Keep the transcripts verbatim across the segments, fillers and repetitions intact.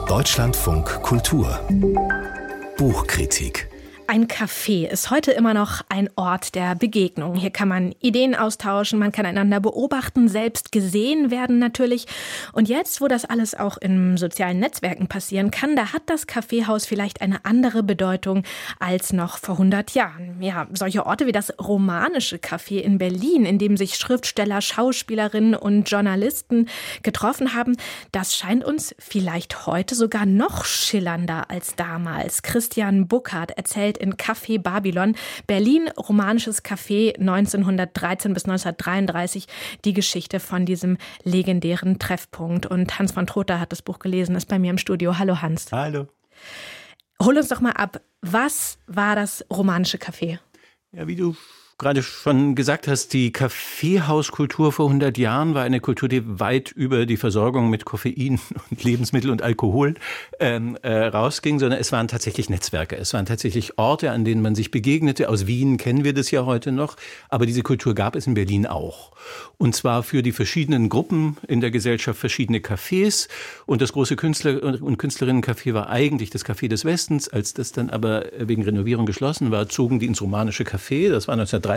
Deutschlandfunk Kultur Buchkritik. Ein Café ist heute immer noch ein Ort der Begegnung. Hier kann man Ideen austauschen, man kann einander beobachten, selbst gesehen werden natürlich. Und jetzt, wo das alles auch in sozialen Netzwerken passieren kann, da hat das Kaffeehaus vielleicht eine andere Bedeutung als noch vor hundert Jahren. Ja, solche Orte wie das Romanische Café in Berlin, in dem sich Schriftsteller, Schauspielerinnen und Journalisten getroffen haben, das scheint uns vielleicht heute sogar noch schillernder als damals. Christian Buckert erzählt in Café Babylon, Berlin, romanisches Café neunzehnhundertdreizehn bis neunzehnhundertdreiunddreißig, die Geschichte von diesem legendären Treffpunkt. Und Hans von Trotha hat das Buch gelesen, ist bei mir im Studio. Hallo Hans. Hallo. Hol uns doch mal ab, was war das romanische Café? Ja, wie du gerade schon gesagt hast, die Kaffeehauskultur vor hundert Jahren war eine Kultur, die weit über die Versorgung mit Koffein und Lebensmittel und Alkohol ähm, äh, rausging, sondern es waren tatsächlich Netzwerke. Es waren tatsächlich Orte, an denen man sich begegnete. Aus Wien kennen wir das ja heute noch, aber diese Kultur gab es in Berlin auch. Und zwar für die verschiedenen Gruppen in der Gesellschaft verschiedene Cafés. Und das große Künstler- und Künstlerinnencafé war eigentlich das Café des Westens. Als das dann aber wegen Renovierung geschlossen war, zogen die ins romanische Café. Das war neunzehnhundertdreizehn.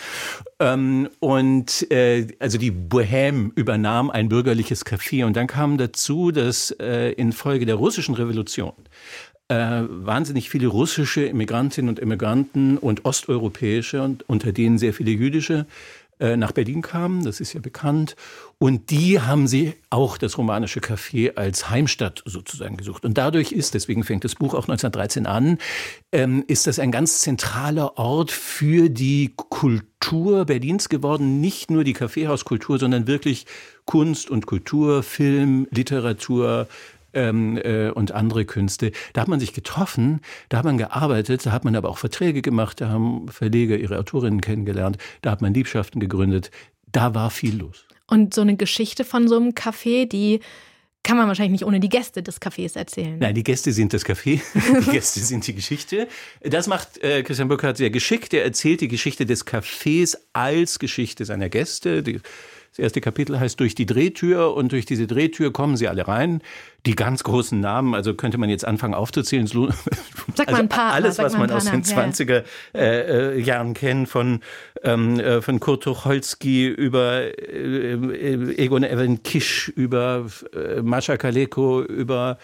Ähm, und äh, also die Bohème übernahm ein bürgerliches Café. Und dann kam dazu, dass äh, infolge der russischen Revolution äh, wahnsinnig viele russische Immigrantinnen und Immigranten und osteuropäische und unter denen sehr viele jüdische nach Berlin kamen, das ist ja bekannt. Und die haben sie auch das romanische Café als Heimstatt sozusagen gesucht. Und dadurch ist, deswegen fängt das Buch auch neunzehnhundertdreizehn an, ähm, ist das ein ganz zentraler Ort für die Kultur Berlins geworden. Nicht nur die Kaffeehauskultur, sondern wirklich Kunst und Kultur, Film, Literatur, Ähm, äh, und andere Künste. Da hat man sich getroffen, da hat man gearbeitet, da hat man aber auch Verträge gemacht, da haben Verleger ihre Autorinnen kennengelernt, da hat man Liebschaften gegründet, da war viel los. Und so eine Geschichte von so einem Café, die kann man wahrscheinlich nicht ohne die Gäste des Cafés erzählen. Nein, die Gäste sind das Café, die Gäste sind die Geschichte. Das macht äh, Christian Buckert sehr geschickt, er erzählt die Geschichte des Cafés als Geschichte seiner Gäste. Die Das erste Kapitel heißt Durch die Drehtür, und durch diese Drehtür kommen sie alle rein. Die ganz großen Namen, also könnte man jetzt anfangen aufzuzählen. Sag mal ein paar. Also alles, Sag was man aus den zwanziger äh, Jahren kennt, von, ähm, von Kurt Tucholsky über äh, Egon Evan Kisch, über äh, Mascha Kaleko, über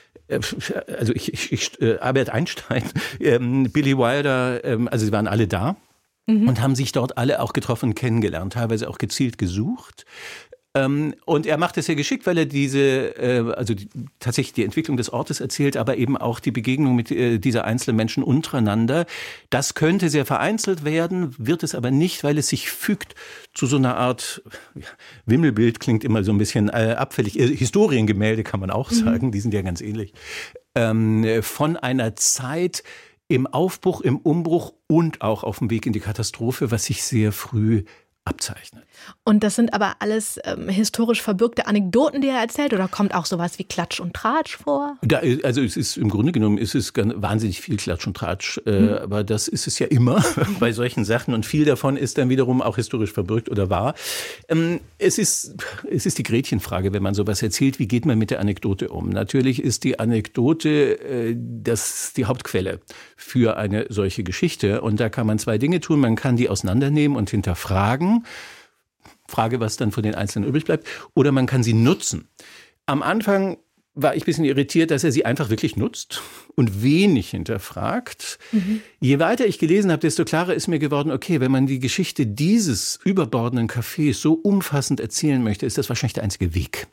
also ich, ich, ich, äh, Albert Einstein, ähm, Billy Wilder, ähm, also sie waren alle da. Mhm. Und haben sich dort alle auch getroffen und kennengelernt, teilweise auch gezielt gesucht. Ähm, und er macht es sehr geschickt, weil er diese, äh, also die, tatsächlich die Entwicklung des Ortes erzählt, aber eben auch die Begegnung mit äh, dieser einzelnen Menschen untereinander. Das könnte sehr vereinzelt werden, wird es aber nicht, weil es sich fügt zu so einer Art, ja, Wimmelbild klingt immer so ein bisschen äh, abfällig, äh, Historiengemälde kann man auch sagen, mhm. die sind ja ganz ähnlich, ähm, von einer Zeit, im Aufbruch, im Umbruch und auch auf dem Weg in die Katastrophe, was sich sehr früh abzeichnet. Und das sind aber alles ähm, historisch verbürgte Anekdoten, die er erzählt, oder kommt auch sowas wie Klatsch und Tratsch vor? Da, also es ist im Grunde genommen ist es ganz, wahnsinnig viel Klatsch und Tratsch, äh, mhm. aber das ist es ja immer bei solchen Sachen, und viel davon ist dann wiederum auch historisch verbürgt oder wahr. Ähm, es ist, es ist die Gretchenfrage, wenn man sowas erzählt, wie geht man mit der Anekdote um? Natürlich ist die Anekdote äh, das die Hauptquelle für eine solche Geschichte, und da kann man zwei Dinge tun. Man kann die auseinandernehmen und hinterfragen. Frage, was dann von den Einzelnen übrig bleibt. Oder man kann sie nutzen. Am Anfang war ich ein bisschen irritiert, dass er sie einfach wirklich nutzt und wenig hinterfragt. Mhm. Je weiter ich gelesen habe, desto klarer ist mir geworden, okay, wenn man die Geschichte dieses überbordenden Cafés so umfassend erzählen möchte, ist das wahrscheinlich der einzige Weg.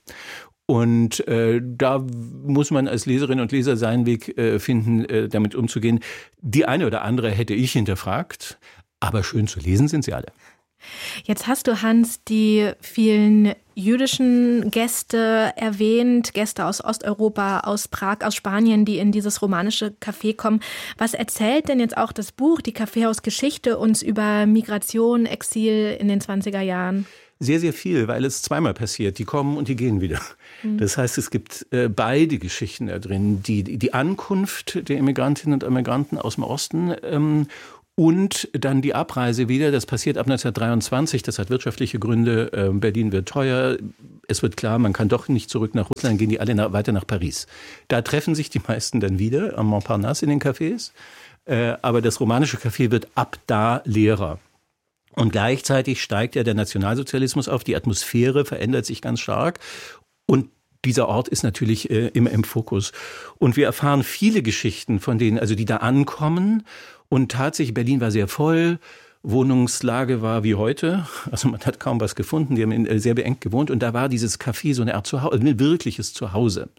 Und äh, da muss man als Leserin und Leser seinen Weg äh, finden, äh, damit umzugehen. Die eine oder andere hätte ich hinterfragt, aber schön zu lesen sind sie alle. Jetzt hast du, Hans, die vielen jüdischen Gäste erwähnt, Gäste aus Osteuropa, aus Prag, aus Spanien, die in dieses romanische Café kommen. Was erzählt denn jetzt auch das Buch, die Kaffeehausgeschichte, uns über Migration, Exil in den zwanziger Jahren? Sehr, sehr viel, weil es zweimal passiert. Die kommen und die gehen wieder. Mhm. Das heißt, es gibt äh, beide Geschichten da drin. Die, die Ankunft der Immigrantinnen und Immigranten aus dem Osten ähm, Und dann die Abreise wieder, das passiert ab neunzehnhundertdreiundzwanzig, das hat wirtschaftliche Gründe, Berlin wird teuer, es wird klar, man kann doch nicht zurück nach Russland, gehen die alle nach, weiter nach Paris. Da treffen sich die meisten dann wieder am Montparnasse in den Cafés, aber das romanische Café wird ab da leerer. Und gleichzeitig steigt ja der Nationalsozialismus auf, die Atmosphäre verändert sich ganz stark und dieser Ort ist natürlich äh, immer im Fokus. Und wir erfahren viele Geschichten von denen, also die da ankommen. Und tatsächlich, Berlin war sehr voll, Wohnungslage war wie heute. Also man hat kaum was gefunden, die haben in, äh, sehr beengt gewohnt. Und da war dieses Café so eine Art Zuhause, ein wirkliches Zuhause.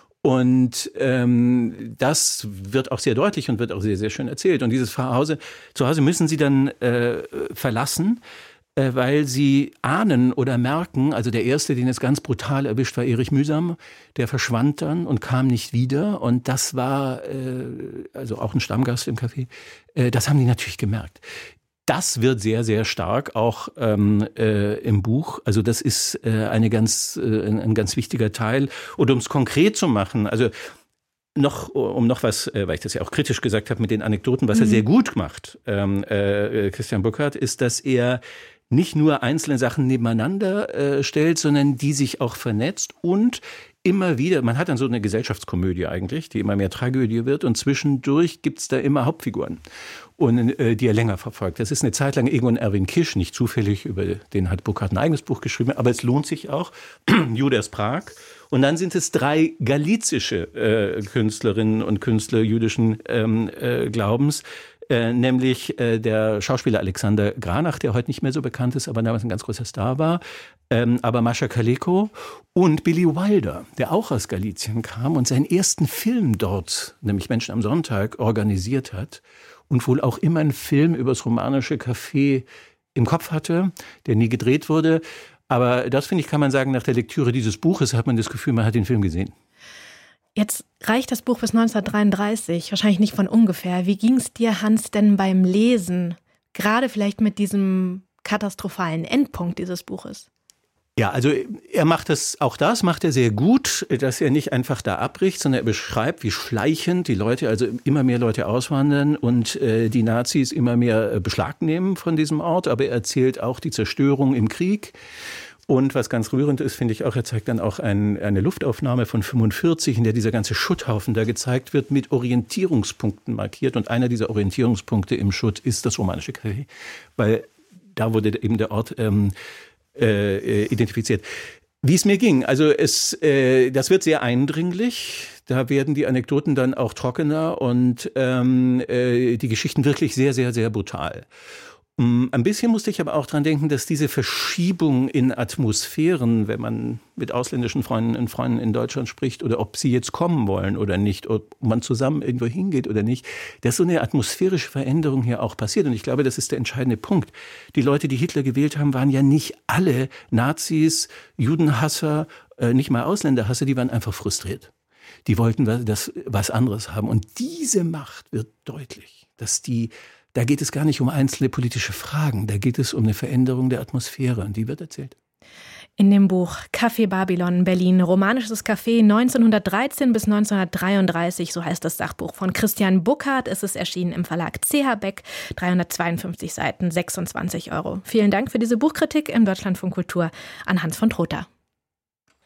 Und ähm, das wird auch sehr deutlich und wird auch sehr, sehr schön erzählt. Und dieses Zuhause, Zuhause müssen sie dann äh, verlassen, weil sie ahnen oder merken, also der Erste, den es ganz brutal erwischt, war Erich Mühsam, der verschwand dann und kam nicht wieder und das war äh, also auch ein Stammgast im Café, äh, das haben die natürlich gemerkt. Das wird sehr, sehr stark auch ähm, äh, im Buch, also das ist äh, eine ganz, äh, ein, ein ganz wichtiger Teil. Und um es konkret zu machen, also noch, um noch was, weil ich das ja auch kritisch gesagt habe mit den Anekdoten, was mhm. er sehr gut macht, ähm, äh, Christian Burckhardt, ist, dass er nicht nur einzelne Sachen nebeneinander äh, stellt, sondern die sich auch vernetzt und immer wieder, man hat dann so eine Gesellschaftskomödie eigentlich, die immer mehr Tragödie wird und zwischendurch gibt's da immer Hauptfiguren, und äh, die er länger verfolgt. Das ist eine Zeit lang Egon Erwin Kisch, nicht zufällig, über den hat Burckhardt ein eigenes Buch geschrieben, aber es lohnt sich auch, Judas Prag. Und dann sind es drei galizische äh, Künstlerinnen und Künstler jüdischen ähm, äh, Glaubens, Äh, nämlich äh, der Schauspieler Alexander Granach, der heute nicht mehr so bekannt ist, aber damals ein ganz großer Star war, ähm, aber Mascha Kaleko und Billy Wilder, der auch aus Galizien kam und seinen ersten Film dort, nämlich Menschen am Sonntag, organisiert hat und wohl auch immer einen Film über das romanische Café im Kopf hatte, der nie gedreht wurde. Aber das, finde ich, kann man sagen, nach der Lektüre dieses Buches hat man das Gefühl, man hat den Film gesehen. Jetzt reicht das Buch bis neunzehnhundertdreiunddreißig, wahrscheinlich nicht von ungefähr. Wie ging es dir, Hans, denn beim Lesen, gerade vielleicht mit diesem katastrophalen Endpunkt dieses Buches? Ja, also er macht das, auch das macht er sehr gut, dass er nicht einfach da abbricht, sondern er beschreibt, wie schleichend die Leute, also immer mehr Leute auswandern und äh, die Nazis immer mehr Beschlag nehmen von diesem Ort. Aber er erzählt auch die Zerstörung im Krieg. Und was ganz rührend ist, finde ich auch, er zeigt dann auch ein, eine Luftaufnahme von fünfundvierzig, in der dieser ganze Schutthaufen da gezeigt wird, mit Orientierungspunkten markiert. Und einer dieser Orientierungspunkte im Schutt ist das romanische Café, weil da wurde eben der Ort ähm, äh, identifiziert. Wie es mir ging, also es, äh, das wird sehr eindringlich. Da werden die Anekdoten dann auch trockener und ähm, äh, die Geschichten wirklich sehr, sehr, sehr brutal. Ein bisschen musste ich aber auch dran denken, dass diese Verschiebung in Atmosphären, wenn man mit ausländischen Freunden und Freunden in Deutschland spricht oder ob sie jetzt kommen wollen oder nicht, ob man zusammen irgendwo hingeht oder nicht, dass so eine atmosphärische Veränderung hier auch passiert. Und ich glaube, das ist der entscheidende Punkt. Die Leute, die Hitler gewählt haben, waren ja nicht alle Nazis, Judenhasser, äh, nicht mal Ausländerhasser, die waren einfach frustriert. Die wollten das, was anderes haben. Und diese Macht wird deutlich, dass die Da geht es gar nicht um einzelne politische Fragen, da geht es um eine Veränderung der Atmosphäre und die wird erzählt. In dem Buch Café Babylon Berlin, romanisches Café neunzehnhundertdreizehn bis neunzehnhundertdreiunddreißig, so heißt das Sachbuch von Christian Burckhardt. Es ist erschienen im Verlag C H Beck, dreihundertzweiundfünfzig Seiten, sechsundzwanzig Euro. Vielen Dank für diese Buchkritik im Deutschlandfunk Kultur an Hans von Trotha.